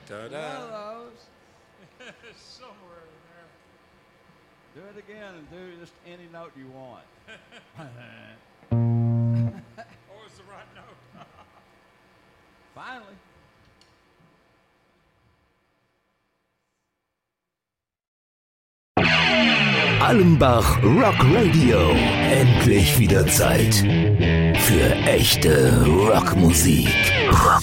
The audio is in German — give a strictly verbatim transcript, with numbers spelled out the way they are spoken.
Da-da. Somewhere in there. Do it again and do just any note you want. Oh, it's the right note. Finally. Allenbach Rock Radio. Endlich wieder Zeit für echte Rockmusik.